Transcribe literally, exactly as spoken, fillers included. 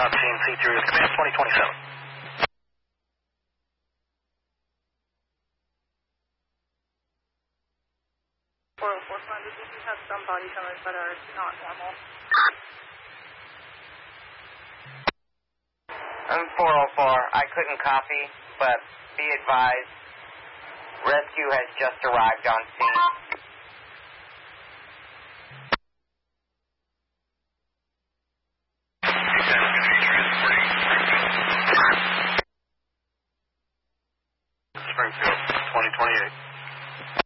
on scene, C three with command twenty twenty-seven. four oh four, we do have some body colors that are not normal. I'm four oh four. I couldn't copy, but be advised, rescue has just arrived on scene.